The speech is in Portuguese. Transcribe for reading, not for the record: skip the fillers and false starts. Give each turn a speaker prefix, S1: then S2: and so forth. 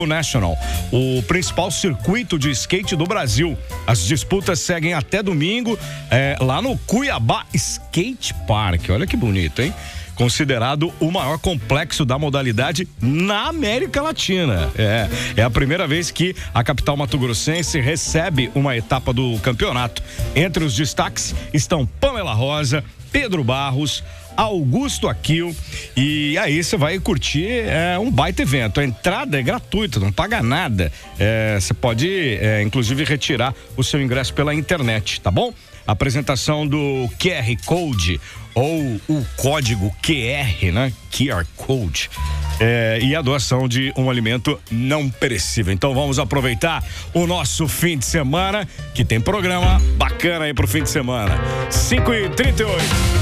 S1: National, o principal circuito de skate do Brasil. As disputas seguem até domingo lá no Cuiabá Skate Park. Olha que bonito, hein? Considerado o maior complexo da modalidade na América Latina. É a primeira vez que a capital mato-grossense recebe uma etapa do campeonato. Entre os destaques estão Pamela Rosa, Pedro Barros, Augusto Aquil, e aí você vai curtir um baita evento. A entrada é gratuita, não paga nada. Você pode, inclusive, retirar o seu ingresso pela internet, tá bom? A apresentação do QR Code ou o código QR, né? QR Code. E a doação de um alimento não perecível. Então vamos aproveitar o nosso fim de semana, que tem programa bacana aí pro fim de semana. 5h38.